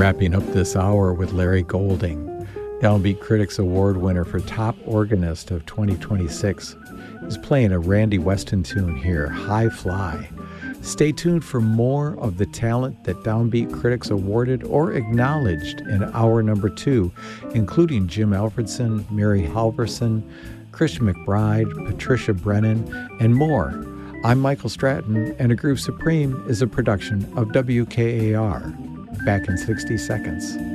Wrapping up this hour with Larry Golding, Downbeat Critics Award winner for Top Organist of 2026, is playing a Randy Weston tune here, High Fly. Stay tuned for more of the talent that Downbeat Critics awarded or acknowledged in hour number 2, including Jim Alfredson, Mary Halverson, Christian McBride, Patricia Brennan, and more. I'm Michael Stratton, and A Groove Supreme is a production of WKAR. Back in 60 seconds.